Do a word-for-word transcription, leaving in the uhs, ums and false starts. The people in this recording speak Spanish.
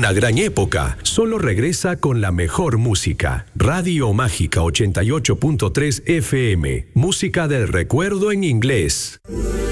una gran época solo regresa con la mejor música. Radio Mágica ochenta y ocho punto tres F M. Música del recuerdo en inglés.